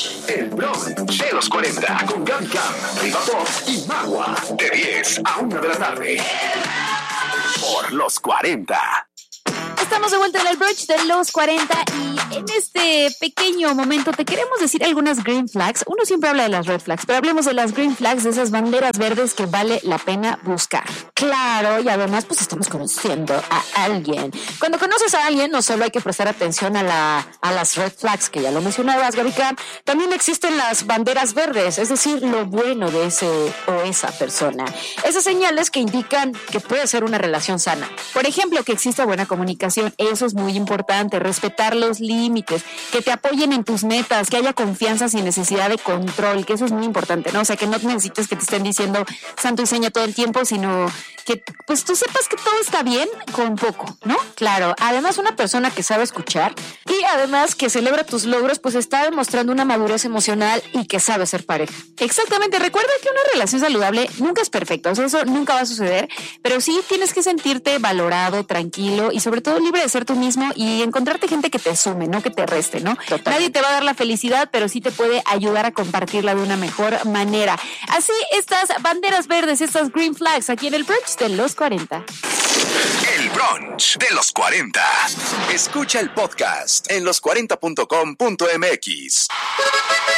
El brunch de los 40 con Gaby Cam, Riva Pop y Magua. De 10 a 1 de la tarde. Por los 40. Estamos de vuelta en el brunch de los 40 y en este pequeño momento te queremos decir algunas green flags. Uno siempre habla de las red flags, pero hablemos de las green flags, de esas banderas verdes que vale la pena buscar. Claro, y además pues estamos conociendo a alguien. Cuando conoces a alguien no solo hay que prestar atención a las red flags, que ya lo mencionabas, Gabrica, también existen las banderas verdes, es decir, lo bueno de ese o esa persona. Esas señales que indican que puede ser una relación sana. Por ejemplo, que exista buena comunicación. Eso es muy importante, respetar los límites, que te apoyen en tus metas, que haya confianza sin necesidad de control, que eso es muy importante, ¿no? O sea, que no necesites que te estén diciendo santo y seña todo el tiempo, sino que pues tú sepas que todo está bien con poco, ¿no? Claro, además una persona que sabe escuchar y además que celebra tus logros, pues está demostrando una madurez emocional y que sabe ser pareja. Exactamente, recuerda que una relación saludable nunca es perfecta, o sea, eso nunca va a suceder, pero sí tienes que sentirte valorado, tranquilo y sobre todo libre de ser tú mismo y encontrarte gente que te sume, no que te reste, ¿no? Totalmente. Nadie te va a dar la felicidad, pero sí te puede ayudar a compartirla de una mejor manera. Así, estas banderas verdes, estas green flags aquí en el brunch de los 40. El brunch de los 40. Escucha el podcast en los40.com.mx.